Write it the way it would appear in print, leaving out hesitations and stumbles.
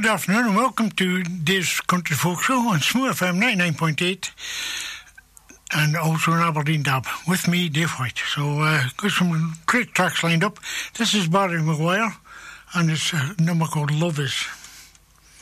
Good afternoon and welcome to Dave's Country Folk Show on Smooth FM 99.8 and also on Aberdeen Dab with me, Dave White. So got some great tracks lined up. This is Barry Maguire and it's a number called Love Is.